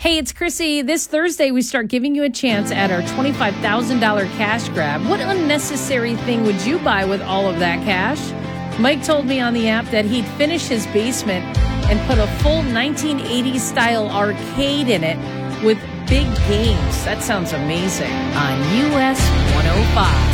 Hey, it's Chrissy. This Thursday, we start giving you a chance at our $25,000 cash grab. What unnecessary thing would you buy with all of that cash? Mike told me on the app that he'd finish his basement and put a full 1980s style arcade in it with big games. That sounds amazing. On US 105.